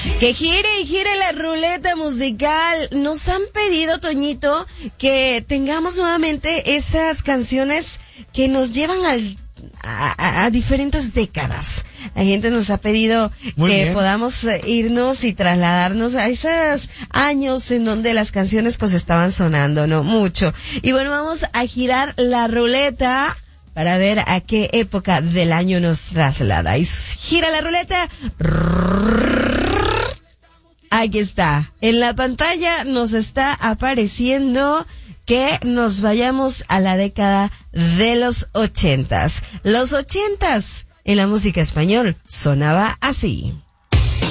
Que gire y gire la ruleta musical. Nos han pedido, Toñito, que tengamos nuevamente esas canciones que nos llevan a diferentes décadas. La gente nos ha pedido podamos irnos y trasladarnos a esos años en donde las canciones pues estaban sonando, ¿no? Mucho. Y bueno, vamos a girar la ruleta para ver a qué época del año nos traslada. Y gira la ruleta. Aquí está. En la pantalla nos está apareciendo que nos vayamos a la década de los 80s. Los 80s en la música español sonaba así.